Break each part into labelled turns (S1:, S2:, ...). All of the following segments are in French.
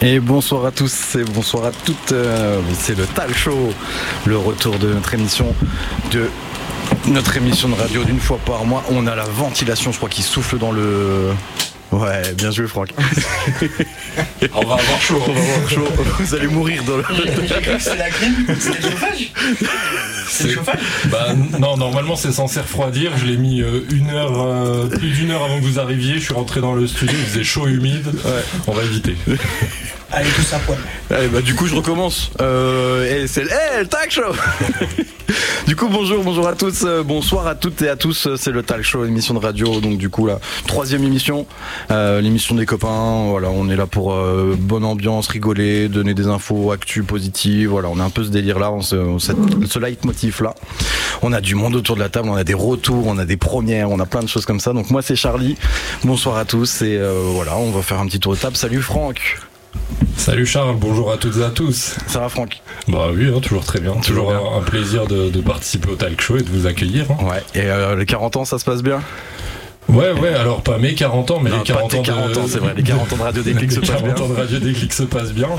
S1: Et bonsoir à tous et bonsoir à toutes. C'est le Talk Show, le retour de notre émission de radio d'une fois par mois. On a la ventilation, je crois, qui souffle dans le... Ouais, bien joué Franck.
S2: On va avoir chaud.
S1: Vous allez mourir dans le...
S3: J'ai cru que c'est la clim, c'est le chauffage. C'est le chauffage.
S2: Bah non, normalement c'est censé refroidir. Je l'ai mis plus d'une heure avant que vous arriviez. Je suis rentré dans le studio, il faisait chaud et humide. Ouais. On va éviter.
S3: Allez, tous à poil.
S1: Allez, bah du coup je recommence. Et c'est le Talk Show. Du coup bonjour à tous, bonsoir à toutes et à tous. C'est le Talk Show, émission de radio. Donc du coup la 3e émission, l'émission des copains. Voilà, on est là pour bonne ambiance, rigoler, donner des infos, actu positives. Voilà, on a un peu ce délire là, ce leitmotiv là. On a du monde autour de la table, on a des retours, on a des premières, on a plein de choses comme ça. Donc moi c'est Charlie. Bonsoir à tous et voilà, on va faire un petit tour de table. Salut Franck.
S2: Salut Charles, bonjour à toutes et à tous.
S1: Ça va Franck?
S2: Bah oui, hein, toujours très bien. Toujours bien. Un plaisir de participer au Talk Show et de vous accueillir. Hein.
S1: Ouais, et les 40 ans ça se passe bien?
S2: Ouais, alors pas mes 40 ans, mais non, les 40 ans
S1: c'est vrai, les 40 ans de Radio Déclic se passent bien. Les 40 ans de
S2: Radio Déclic se passent bien.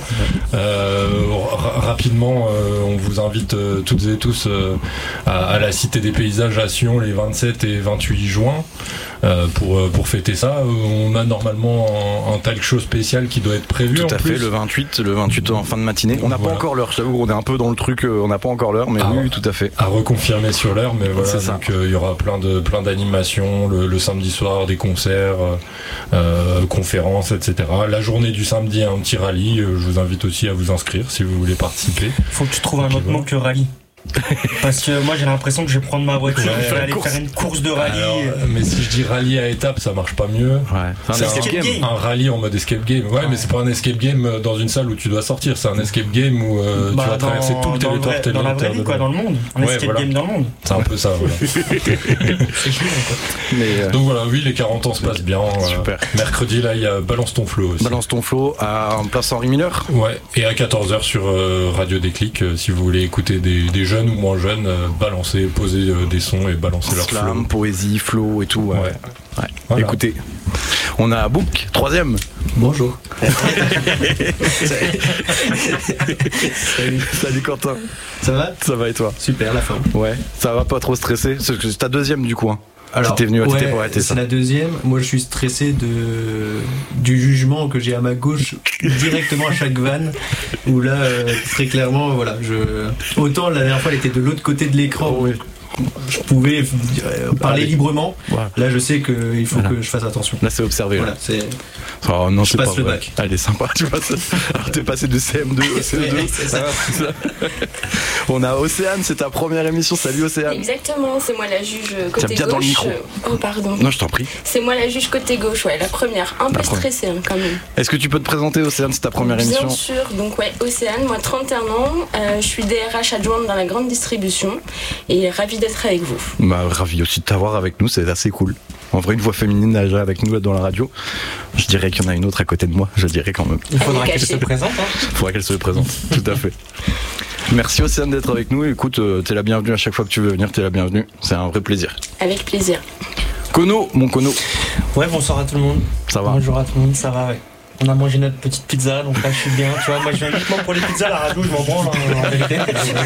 S2: Rapidement, on vous invite toutes et tous à la Cité des Paysages à Sion les 27 et 28 juin. Pour fêter ça, on a normalement un talk show spécial qui doit être prévu.
S1: Tout à fait, le 28 en fin de matinée. On n'a pas encore l'heure, j'avoue, on est un peu dans le truc, on n'a pas encore l'heure, mais oui, tout à fait.
S2: À reconfirmer sur l'heure, mais voilà, donc il y aura plein d'animations, le samedi soir, des concerts, conférences, etc. La journée du samedi, un petit rallye, je vous invite aussi à vous inscrire si vous voulez participer.
S3: Faut que tu trouves un autre nom que rallye. Parce que moi j'ai l'impression que je vais prendre ma voiture et je vais aller faire une course de rallye. Alors,
S2: mais si je dis rallye à étapes, ça marche pas mieux.
S1: Ouais.
S2: C'est un rallye en mode escape game. Ouais, mais c'est pas un escape game dans une salle où tu dois sortir. C'est un escape game où tu vas traverser tout le territoire.
S3: Dans la vraie vie, quoi, dans le monde. Un escape game dans le monde.
S2: C'est un peu ça, voilà.
S3: C'est cool, quoi.
S2: Donc voilà, oui, les 40 ans se passent bien.
S1: Super.
S2: Mercredi, là, il y a Balance ton flow aussi.
S1: Balance ton flow en place Henri Miller.
S2: Ouais, et à 14h sur Radio Déclic, si vous voulez écouter des jeunes ou moins jeunes, balancer, poser des sons et balancer leur flow.
S1: Slam, poésie, flow et tout. Ouais. Voilà. Écoutez, on a Book, 3e.
S4: Bonjour.
S1: Salut Quentin.
S4: Ça va?
S1: Ça va et toi?
S4: Super, la forme.
S1: Ouais, ça va pas trop stressé? C'est ta 2e du coup. Hein.
S4: Alors,
S1: t'es venu pour arrêter ça.
S4: C'est la 2e. Moi, je suis stressé du jugement que j'ai à ma gauche directement à chaque vanne. Où là, très clairement, voilà, autant la dernière fois, elle était de l'autre côté de l'écran.
S1: Oui.
S4: Je pouvais parler librement. Ouais. Là, je sais qu'il faut que je fasse attention.
S1: Là, c'est observé.
S4: Voilà,
S1: Oh, non,
S4: je passe le bac.
S1: Elle est sympa, tu vois. Alors, t'es passé de CM2 au CE2.
S4: Ouais, c'est ça.
S1: On a Océane, c'est ta première émission. Salut Océane.
S5: Exactement, c'est moi la juge côté
S1: gauche. Bien
S5: gauche.
S1: Dans le micro.
S5: Oh, pardon.
S1: Non, je t'en prie.
S5: C'est moi la juge côté gauche, ouais, la première. Un peu stressée, hein, quand même.
S1: Est-ce que tu peux te présenter, Océane, c'est ta première émission?
S5: Bien sûr, donc ouais, Océane, moi 31 ans, je suis DRH adjointe dans la grande distribution et ravie d'être avec vous.
S1: Bah, ravi aussi de t'avoir avec nous, c'est assez cool. En vrai, une voix féminine avec nous dans la radio, je dirais qu'il y en a une autre à côté de moi, je dirais quand même.
S3: Il faudra qu'elle se présente.
S1: Il faudra qu'elle se présente, tout à fait. Merci Océane d'être avec nous. Écoute, t'es la bienvenue à chaque fois que tu veux venir, t'es la bienvenue. C'est un vrai plaisir.
S5: Avec plaisir.
S1: Kono, mon Kono.
S3: Ouais, bonsoir à tout le monde.
S1: Ça va?
S3: Bonjour à tout le monde, ça va, ouais. On a mangé notre petite pizza, donc là je suis bien. Tu vois, moi je viens uniquement pour les pizzas, la radio, je m'en branle en vérité.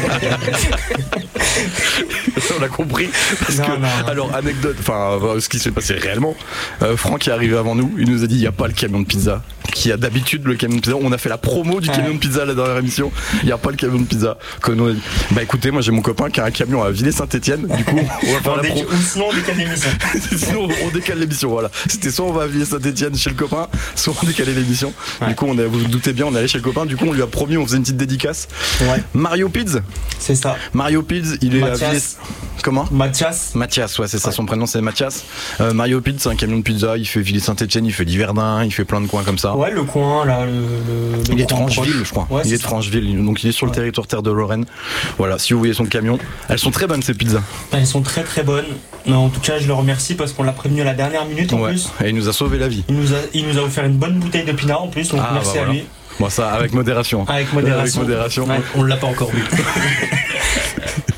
S1: On l'a compris. Alors, anecdote, ce qui s'est passé réellement, Franck est arrivé avant nous, il nous a dit il n'y a pas le camion de pizza. Qui a d'habitude le camion de pizza. On a fait la promo du camion de pizza là dans la émission. Il n'y a pas le camion de pizza. Bah écoutez, moi j'ai mon copain qui a un camion à Villers-Saint-Etienne. Du coup, on va faire la promo.
S3: Ou sinon on décale l'émission.
S1: Sinon on décale l'émission, voilà. C'était soit on va à Villers-Saint-Etienne chez le copain, soit on décale l'émission. Ouais. Du coup, vous vous doutez bien, on est allé chez le copain. Du coup, on lui a promis, on faisait une petite dédicace.
S3: Ouais.
S1: Mario Pids.
S3: C'est ça.
S1: Mario Pids, il est à Villers. Comment?
S3: Mathias,
S1: ouais, c'est ça, son prénom c'est Mathias. Mario Pids, c'est un camion de pizza, il fait Villers-Saint-Etienne, il fait Diverdun, il fait plein de coins comme ça.
S3: Ouais, le coin là,
S1: il est de Francheville, je crois.
S3: Ouais,
S1: il est de Francheville, donc il est sur le territoire terre de Lorraine. Voilà, si vous voyez son camion, elles sont très bonnes ces pizzas.
S3: Elles sont très très bonnes. Mais en tout cas, je le remercie parce qu'on l'a prévenu à la dernière minute en plus.
S1: Et il nous a sauvé la vie.
S3: Il nous a offert une bonne bouteille de pinard en plus, donc merci à lui.
S1: Bon, ça, avec modération.
S3: Avec modération.
S1: Ouais,
S3: on l'a pas encore vu.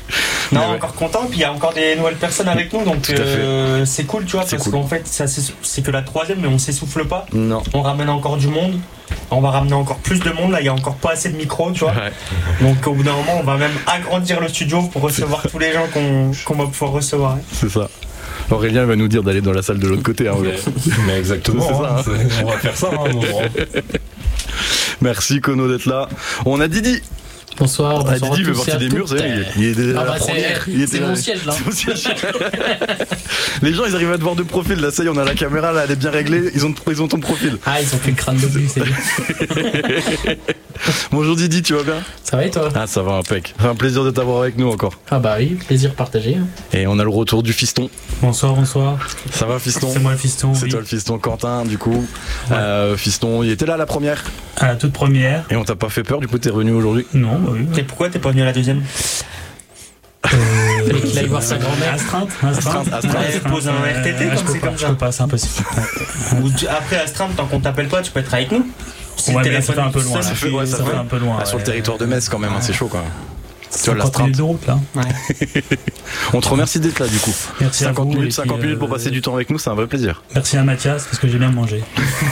S3: Non, encore content, puis il y a encore des nouvelles personnes avec nous, donc c'est cool, tu vois, parce qu'en fait, c'est que la 3e, mais on s'essouffle pas.
S1: Non.
S3: On ramène encore du monde. On va ramener encore plus de monde, là il y a encore pas assez de micros, tu vois. Ouais. Donc au bout d'un moment on va même agrandir le studio pour recevoir tous les gens qu'on va pouvoir recevoir.
S1: C'est ça. Aurélien va nous dire d'aller dans la salle de l'autre côté. Hein,
S2: mais exactement, c'est ça, on va faire ça un moment.
S1: Merci Kono d'être là. On a Didi.
S6: Bonsoir, bonsoir.
S1: Didi fait partie des murs, il est déjà la première.
S6: C'est mon siège là.
S1: Les gens ils arrivent à te voir de profil, là ça y est on a la caméra là, elle est bien réglée, ils ont ton profil.
S6: Ah ils ont fait le crâne de plus, c'est bien.
S1: Bonjour Didi, tu vas bien?
S6: Ça va et toi?
S1: Ah ça va impec. C'est un plaisir de t'avoir avec nous encore.
S6: Ah bah oui, plaisir partagé.
S1: Et on a le retour du fiston.
S7: Bonsoir.
S1: Ça va fiston?
S7: C'est moi le fiston.
S1: C'est toi le fiston Quentin du coup. Ouais. Fiston, il était là à la première?
S7: À la toute première.
S1: Et on t'a pas fait peur, du coup t'es revenu aujourd'hui?
S7: Non, bah oui.
S3: Et pourquoi t'es pas venu à la 2e?
S6: Fallait qu'il aille voir sa grand-mère.
S7: Astreinte.
S3: Pose un RTT comme c'est comme ça.
S7: Je peux pas, c'est impossible.
S3: Après astreinte, tant qu'on t'appelle pas, tu peux être avec nous.
S7: Ouais, mais ça fait un peu loin.
S1: Ça fait un peu loin. Sur le territoire de Metz quand même, c'est chaud quand même.
S7: Tu vois l'astreinte de route là.
S3: Ouais.
S1: On te remercie d'être là du coup.
S7: Merci
S1: 50
S7: à vous,
S1: minutes, 50 minutes pour passer du temps avec nous, c'est un vrai plaisir.
S7: Merci à Mathias parce que j'ai bien mangé.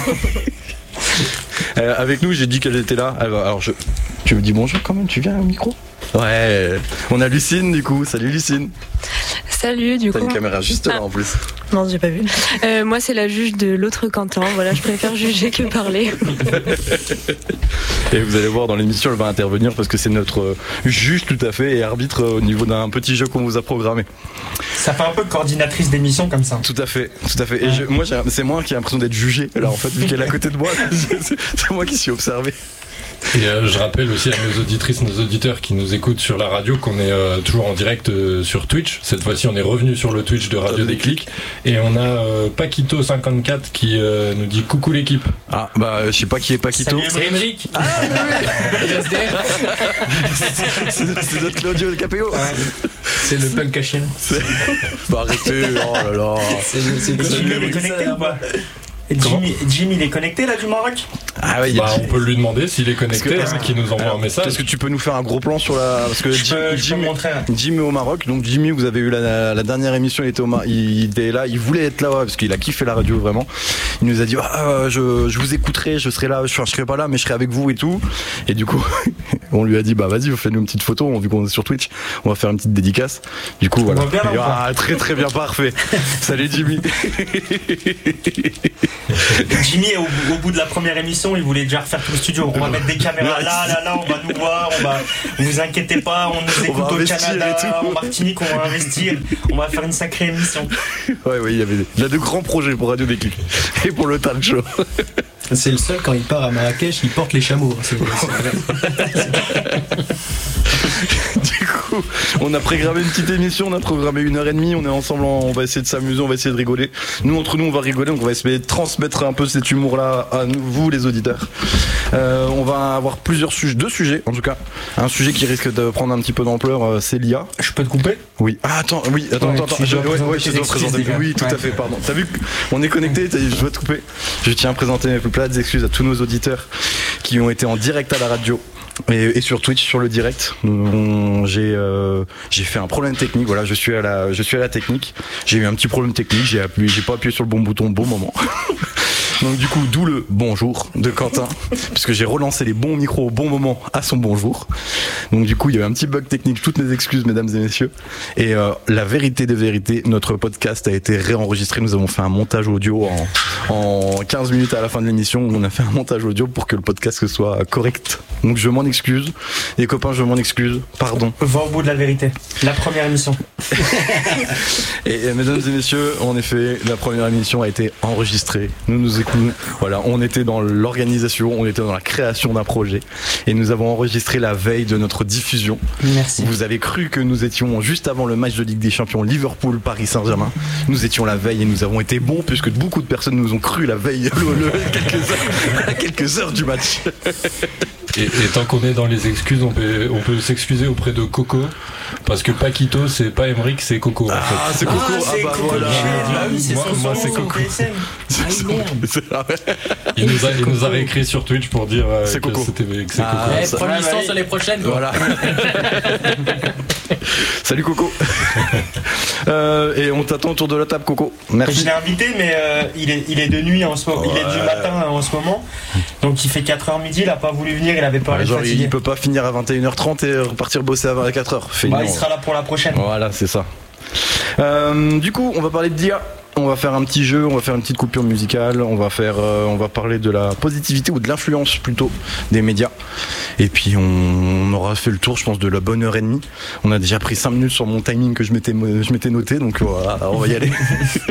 S1: Avec nous, j'ai dit qu'elle était là. Alors tu me dis bonjour quand même, tu viens au micro? Ouais, on a Lucine du coup. Salut Lucine.
S8: Salut du coup.
S1: T'as une caméra juste là en plus.
S8: Non, j'ai pas vu. Moi, c'est la juge de l'autre Quentin. Voilà, je préfère juger que parler.
S1: Et vous allez voir dans l'émission, elle va intervenir parce que c'est notre juge tout à fait et arbitre au niveau d'un petit jeu qu'on vous a programmé.
S3: Ça fait un peu coordinatrice d'émission comme ça.
S1: Tout à fait. Et c'est moi qui ai l'impression d'être jugé. Alors en fait, vu qu'elle est à côté de moi, c'est moi qui suis observé.
S2: Et je rappelle aussi à nos auditrices, nos auditeurs qui nous écoutent sur la radio qu'on est toujours en direct sur Twitch. Cette fois-ci, on est revenu sur le Twitch de Radio Déclic et on a Paquito54 qui nous dit coucou l'équipe.
S1: Ah bah je sais pas qui est Paquito.
S3: C'est Émeric.
S1: Ah c'est notre Claudio de Capéo.
S4: Ouais. C'est le punk à chien.
S1: Bah arrêtez, oh là là.
S3: Jimmy, il est connecté ou pas? Jimmy, il est connecté là du Maroc?
S1: Ah ouais,
S2: on peut lui demander s'il est connecté, qu'il nous envoie un message.
S1: Est-ce que tu peux nous faire un gros plan sur la... Parce que Jimmy est au Maroc, donc Jimmy, vous avez eu la dernière émission, il était là, il voulait être là, parce qu'il a kiffé la radio vraiment. Il nous a dit je vous écouterai, je serai là, je serai pas là mais je serai avec vous et tout. Et du coup on lui a dit vas-y fais-nous une petite photo, vu qu'on est sur Twitch, on va faire une petite dédicace. Du coup voilà. Très très bien, parfait. Salut Jimmy.
S3: Jimmy au bout de la première émission, il voulait déjà refaire tout le studio. On va mettre des caméras là, on va nous voir, vous inquiétez pas, on nous écoute au Canada, en Martinique, on va investir, on va faire une sacrée émission.
S1: Ouais, il a de grands projets pour Radio Déclic et pour le talk show.
S4: C'est le seul, quand il part à Marrakech, il porte les chameaux. C'est vrai.
S1: Du coup, on a programmé une petite émission, on a programmé 1h30, on est ensemble, on va essayer de s'amuser, on va essayer de rigoler. Nous, entre nous, on va rigoler, donc on va essayer de transmettre un peu cet humour-là à vous, les auditeurs. On va avoir deux sujets, en tout cas. Un sujet qui risque de prendre un petit peu d'ampleur, c'est l'IA.
S3: Je peux te couper?
S1: Oui. Ah, attends. Je dois présenter. Oui, tout à fait, pardon. T'as vu qu'on est connecté, je dois te couper. Je tiens à présenter mes plus plates excuses à tous nos auditeurs qui ont été en direct à la radio. Et sur Twitch, sur le direct, j'ai fait un problème technique. Voilà, je suis à la technique. J'ai eu un petit problème technique. J'ai pas appuyé sur le bon bouton au bon moment. Donc du coup, d'où le bonjour de Quentin, puisque j'ai relancé les bons micros au bon moment à son bonjour. Donc du coup, il y a eu un petit bug technique. Toutes mes excuses, mesdames et messieurs. Et la vérité des vérités, notre podcast a été réenregistré. Nous avons fait un montage audio en 15 minutes à la fin de l'émission. On a fait un montage audio pour que le podcast soit correct. Donc je m'en excuse. Les copains, je m'en excuse. Pardon.
S3: Va au bout de la vérité. La première émission.
S1: Et mesdames et messieurs, en effet, la première émission a été enregistrée. Nous écoutons. Voilà, on était dans l'organisation, on était dans la création d'un projet. Et nous avons enregistré la veille de notre diffusion.
S3: Merci.
S1: Vous avez cru que nous étions juste avant le match de Ligue des Champions Liverpool-Paris Saint-Germain. Nous étions la veille et nous avons été bons puisque beaucoup de personnes nous ont cru la veille, quelques heures du match.
S2: Et tant qu'on est dans les excuses, on peut s'excuser auprès de Coco, parce que Paquito, c'est pas Émeric, c'est Coco.
S1: Ah, en fait. C'est Coco.
S3: C'est
S1: bah
S3: Coco.
S1: voilà.
S2: Moi, c'est Coco.
S6: Merde.
S2: Il nous a réécrit sur Twitch pour dire que c'est Coco.
S6: Prends une licence sur les prochaines.
S1: Voilà. Salut Coco. Et on t'attend autour de la table, Coco. Merci.
S3: Je l'ai invité, mais il est de nuit en ce moment. Il est du matin en ce moment. Donc il fait 4h midi, il a pas voulu venir, il avait peur d'être fatigué.
S1: Il peut pas finir à 21h30 et repartir bosser à 4h.
S3: Il sera là pour la prochaine.
S1: Voilà, c'est ça. Du coup, on va parler de DIA. On va faire un petit jeu, on va faire une petite coupure musicale, on va parler de la positivité ou de l'influence plutôt des médias. Et puis on aura fait le tour, je pense, de la bonne heure et demie. On a déjà pris 5 minutes sur mon timing que je m'étais noté, donc voilà, on va y aller.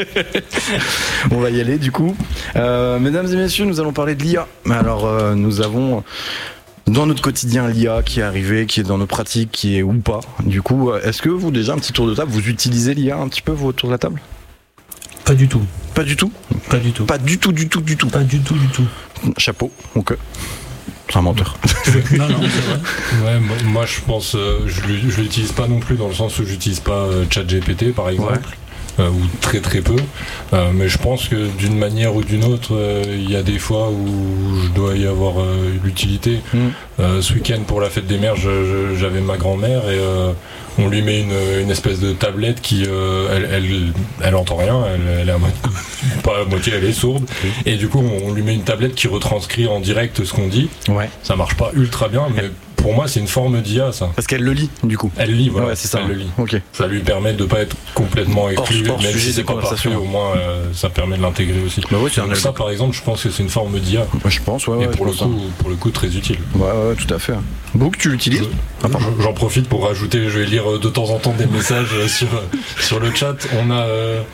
S1: On va y aller du coup. Mesdames et messieurs, nous allons parler de l'IA. Alors nous avons dans notre quotidien l'IA qui est arrivé, qui est dans nos pratiques, qui est ou pas. Du coup, est-ce que vous, déjà un petit tour de table, vous utilisez l'IA un petit peu vous autour de la table ?
S7: Pas du tout.
S1: Pas du tout ?
S7: Pas du tout.
S1: Pas du tout, du tout, du tout.
S7: Pas du tout, du tout.
S1: Chapeau, ok. C'est un menteur.
S7: Non, c'est vrai.
S2: Ouais, moi je pense, je l'utilise pas non plus dans le sens où j'utilise pas ChatGPT par exemple. Ou très très peu, mais je pense que d'une manière ou d'une autre, il y a des fois où je dois y avoir l'utilité. Ce week-end pour la fête des mères, j'avais ma grand-mère et on lui met une espèce de tablette qui elle entend rien, elle est à moitié, pas à moitié, elle est sourde, et du coup on lui met une tablette qui retranscrit en direct ce qu'on dit. Ça marche pas ultra bien, mais pour moi, c'est une forme d'IA, ça.
S1: Parce qu'elle le lit, du coup.
S2: Elle lit, voilà.
S1: Ouais, c'est ça.
S2: Elle le lit.
S1: Okay.
S2: Ça lui permet de pas être complètement exclu, même si c'est pas parfait, au moins ça permet de l'intégrer aussi.
S1: Bah ouais,
S2: donc ça, par exemple, je pense que c'est une forme d'IA.
S1: Moi, je pense, ouais.
S2: Et pour le coup, très utile.
S1: Ouais, tout à fait. Book, tu l'utilises ?
S2: J'en profite pour rajouter, je vais lire de temps en temps des messages sur le chat. On a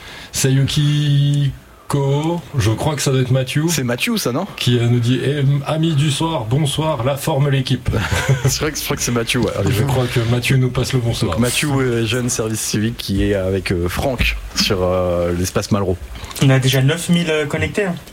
S2: Sayuki Ko, je crois que ça doit être Mathieu.
S1: C'est Mathieu, ça, non ?
S2: Qui nous dit amis du soir, bonsoir, la forme l'équipe.
S1: Je crois que c'est Mathieu, ouais.
S2: Allez, je crois que Mathieu nous passe le bonsoir.
S1: Donc, Mathieu, jeune service civique, qui est avec Franck sur l'espace Malraux.
S3: On a déjà 9000 connectés. Hein.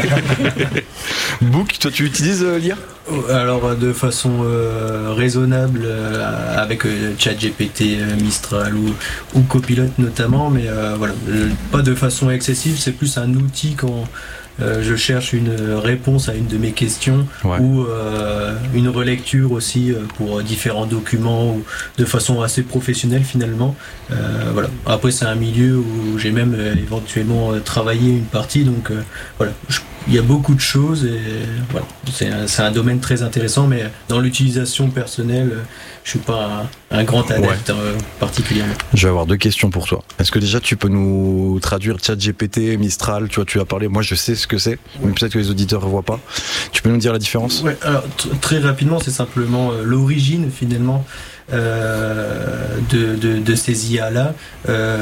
S1: Book, toi tu utilises l'IA ?
S4: Alors de façon raisonnable avec ChatGPT, Mistral ou Copilot notamment, mais voilà, pas de façon excessive, c'est plus un outil quand je cherche une réponse à une de mes questions ou une relecture aussi pour différents documents ou de façon assez professionnelle finalement. Voilà. Après c'est un milieu où j'ai même éventuellement travaillé une partie, donc voilà. Il y a beaucoup de choses et voilà, c'est un domaine très intéressant, mais dans l'utilisation personnelle, je suis pas un grand adepte particulièrement.
S1: Je vais avoir 2 questions pour toi. Est-ce que déjà tu peux nous traduire ChatGPT, Mistral, tu as parlé, moi je sais ce que c'est, mais peut-être que les auditeurs ne voient pas. Tu peux nous dire la différence ?
S4: Ouais, alors très rapidement, c'est simplement l'origine finalement de ces IA là.